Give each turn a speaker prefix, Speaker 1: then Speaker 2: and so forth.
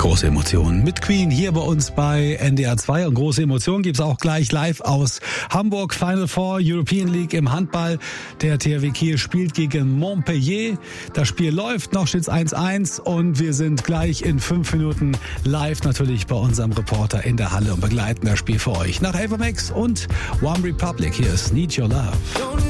Speaker 1: Große Emotionen mit Queen hier bei uns bei NDR 2 und große Emotionen gibt's auch gleich live aus Hamburg. Final Four European League im Handball. Der THW Kiel spielt gegen Montpellier. Das Spiel läuft, noch steht's 1-1 und wir sind gleich in 5 Minuten live natürlich bei unserem Reporter in der Halle und begleiten das Spiel für euch. Nach Ava Max und One Republic, hier ist Need Your Love.